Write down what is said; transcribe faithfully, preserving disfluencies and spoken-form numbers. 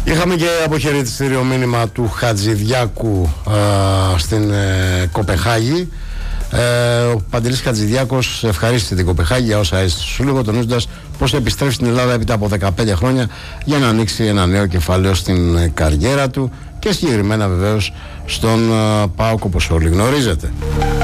Είχαμε και αποχαιρετιστήριο μήνυμα του Χατζηδιάκου α, στην ε, Κοπεχάγη. Ε, ο Παντελής Χατζηδιάκος ευχαρίστησε την Κοπεχάγη για όσα έζησε στο Σύλλογο, τονίζοντας πως επιστρέφει στην Ελλάδα έπειτα από δεκαπέντε χρόνια για να ανοίξει ένα νέο κεφάλαιο στην καριέρα του και συγκεκριμένα βεβαίως στον ΠΑΟΚ, όπως όλοι γνωρίζετε.